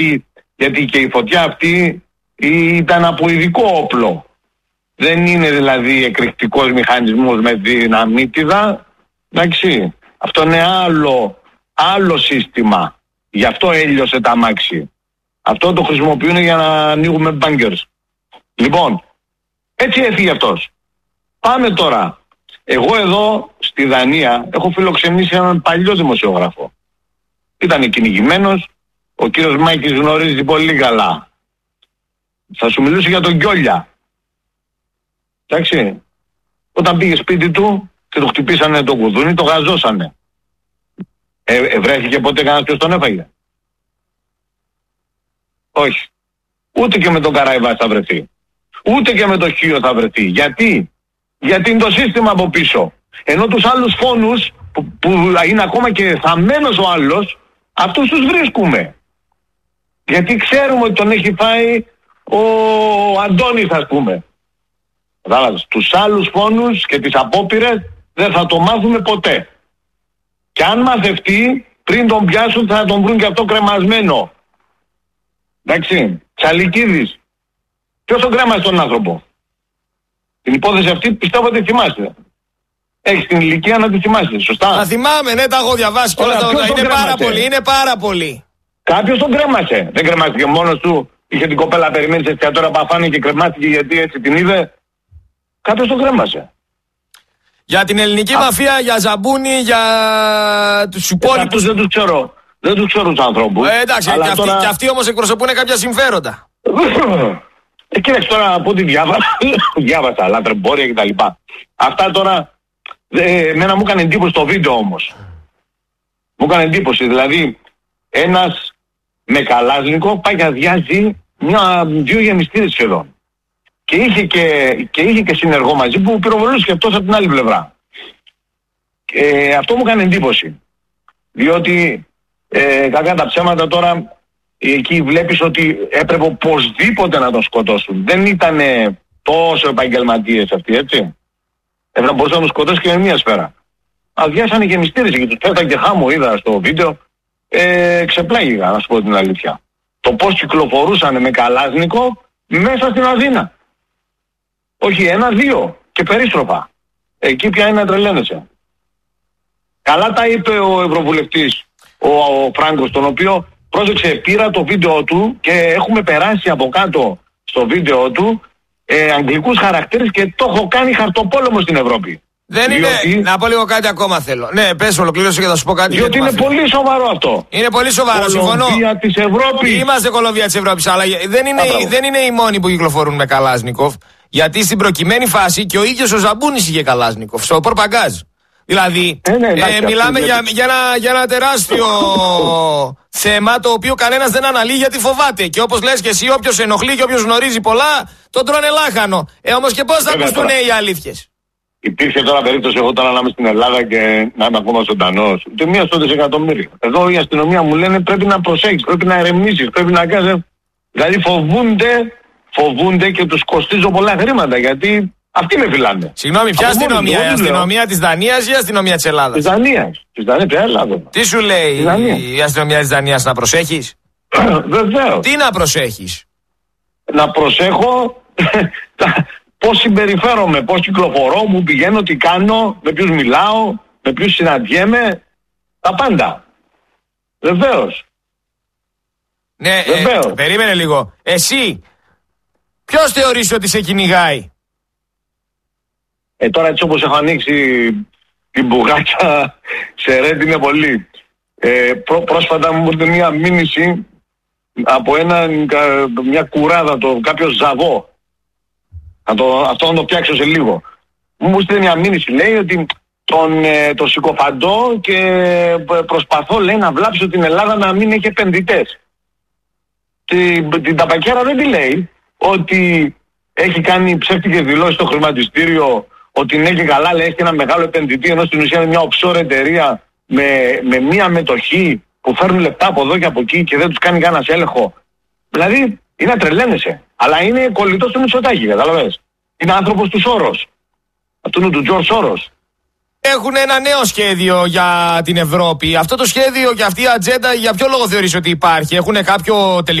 γιατί και η φωτιά αυτή ήταν από ειδικό όπλο. Δεν είναι δηλαδή εκρηκτικός μηχανισμός με δυναμίτιδα. Εντάξει, αυτό είναι άλλο σύστημα. Γι' αυτό έλειωσε τα αμάξι. Αυτό το χρησιμοποιούν για να ανοίγουμε μπάνκερς. Λοιπόν, έτσι έφυγε αυτός. Πάμε τώρα. Εγώ εδώ στη Δανία έχω φιλοξενήσει έναν παλιό δημοσιογράφο. Ήταν κυνηγημένος. Ο κύριος Μάκης γνωρίζει πολύ καλά. Θα σου μιλήσω για τον Γκιόλια. Εντάξει. Όταν πήγε σπίτι του και το χτυπήσανε το κουδούνι, το γαζώσανε. Βρέθηκε ποτέ κανένας ποιος τον έφαγε? Όχι. Ούτε και με τον Καραϊβάς θα βρεθεί. Ούτε και με το Χίο θα βρεθεί. Γιατί? Γιατί είναι το σύστημα από πίσω. Ενώ τους άλλους φόνους που είναι ακόμα και θαμμένος ο άλλος, αυτούς τους βρίσκουμε. Γιατί ξέρουμε ότι τον έχει φάει ο Αντώνης, ας πούμε. Κατάλαβες. Τους άλλους φόνους και τις απόπειρες δεν θα το μάθουμε ποτέ. Και αν μαθευτεί, πριν τον πιάσουν θα τον βρουν και αυτό κρεμασμένο. Εντάξει. Τσαλικίδης. Ποιος τον κρέμασε τον άνθρωπο? Την υπόθεση αυτή πιστεύω ότι θυμάστε. Έχεις την ηλικία να τη θυμάστε, σωστά? Να θυμάμαι, ναι, τα έχω διαβάσει και όλα τα. Είναι πάρα πολύ. Κάποιος τον κρέμασε. Δεν κρεμάστηκε μόνος του. Είχε την κοπέλα περιμένει σε εστιατόρια παφάνη και κρεμάστηκε γιατί έτσι την είδε. Κάποιος τον κρέμασε. Για την ελληνική μαφία, για Ζαμπούνι, για τους υπόλοιπους. Αυτούς δεν τους ξέρω. Δεν τους ξέρω τους ανθρώπους. Εντάξει, και αυτοί όμως εκπροσωπούν κάποια συμφέροντα. Κοίταξε τώρα από ό,τι διάβασα, λατρεμπόρια κτλ. Αυτά τώρα, εμένα μου έκανε εντύπωση το βίντεο όμως. Μου έκανε εντύπωση, δηλαδή ένας με καλάζνικο πάει και αδειάζει δύο γεμιστήρες σχεδόν. Και είχε και συνεργό μαζί που πυροβολούσε και αυτός από την άλλη πλευρά. Αυτό μου έκανε εντύπωση. Διότι κακά τα ψέματα τώρα εκεί βλέπεις ότι έπρεπε οπωσδήποτε να τον σκοτώσουν. Δεν ήταν τόσο επαγγελματίες αυτοί, έτσι. Έπρεπε να τον σκοτώσει και με μία σφαίρα. Αδειάσανε και μυστήρες και τους πέθανε και χάμω, είδα στο βίντεο. Ξεπλάγηγα, να σου πω την αλήθεια. Το πώς κυκλοφορούσαν με καλάζνικο μέσα στην Αθήνα. Όχι, 1-2 και περίστροφα. Εκεί πια είναι να τρελαίνεσαι. Καλά τα είπε ο Ευρωβουλευτής, ο Φράγκος, τον οποίο, πρόσεξε, πήρα το βίντεο του και έχουμε περάσει από κάτω στο βίντεο του αγγλικούς χαρακτήρες και το έχω κάνει χαρτοπόλεμο στην Ευρώπη. Δεν είναι. Να πω λίγο κάτι ακόμα θέλω. Ναι, πες, ολοκλήρωσε και θα σου πω κάτι. Διότι είναι πολύ σοβαρό αυτό. Είναι πολύ σοβαρό, συμφωνώ. Κολομβία της Ευρώπης. Είμαστε κολομβία της Ευρώπης, αλλά δεν είναι οι μόνοι που κυκλοφορούν με Καλάζνικοφ. Γιατί στην προκειμένη φάση και ο ίδιος ο Ζαμπούνης είχε Καλάζνικοφ, στο Πορπαγκάζ. Δηλαδή, μιλάμε για ένα τεράστιο θέμα το οποίο κανένας δεν αναλύει γιατί φοβάται. Και όπως λες και εσύ, όποιος ενοχλεί και όποιος γνωρίζει πολλά, τον τρώνε λάχανο. Όμως και πώς θα ακουστούν οι αλήθειες? Υπήρχε τώρα περίπτωση εγώ τώρα να είμαι στην Ελλάδα και να είμαι ακόμα ζωντανός. Ούτε μία στο δισεκατομμύριο. Εδώ η αστυνομία μου λένε πρέπει να προσέχεις, πρέπει να ερεμήσεις, πρέπει να κάνεις. Δηλαδή φοβούνται και τους κοστίζω πολλά χρήματα γιατί αυτοί με φυλάνε. Συγγνώμη, ποια αστυνομία? Η αστυνομία της Δανίας ή η αστυνομία της Ελλάδας? Της Δανίας. Της Δανίας, ποια Ελλάδα? Τι σου λέει η αστυνομία της Δανίας, να προσέχεις? Βεβαίως. Τι να προσέχεις? Να προσέχω πώς συμπεριφέρομαι, πώς κυκλοφορώ, μου πηγαίνω, τι κάνω, με ποιους μιλάω, με ποιους συναντιέμαι, τα πάντα. Βεβαίως. Ναι, περίμενε λίγο. Εσύ, ποιος θεωρείς ότι σε κυνηγάει? Τώρα έτσι όπως έχω ανοίξει την μπουγάτια σε ρέντ είναι πολύ. Πρόσφατα μου ήρθε μια μήνυση από μια κουράδα, κάποιο ζαβό. Αυτό να το φτιάξω σε λίγο. Μου στείλε μια μήνυση, λέει ότι τον συκοφαντώ και προσπαθώ, λέει, να βλάψω την Ελλάδα να μην έχει επενδυτές. Την ταπακέρα δεν τη λέει ότι έχει κάνει ψεύτικες δηλώσεις στο χρηματιστήριο, ότι είναι και καλά, λέει, έχει ένα μεγάλο επενδυτή, ενώ στην ουσία είναι μια offshore εταιρεία με μια μετοχή που φέρνουν λεπτά από εδώ και από εκεί και δεν τους κάνει κανένας έλεγχο. Δηλαδή είναι να τρελαίνεσαι. Αλλά είναι κολλητός του Μητσοτάκη, καταλαβαίνεις. Είναι άνθρωπος του Σόρος. Αυτό είναι του Τζορτζ Σόρος. Έχουν ένα νέο σχέδιο για την Ευρώπη. Αυτό το σχέδιο και αυτή η ατζέντα, για ποιο λόγο θεωρείς ότι υπάρχει? Έχουν κάποιο τελικό